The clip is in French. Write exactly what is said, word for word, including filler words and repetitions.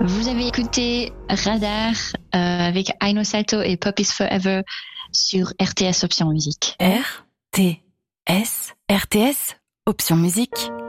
Vous avez écouté Radar euh, avec Aino Sato et Pop is Forever sur R T S Option Musique. R T S R T S Option Musique.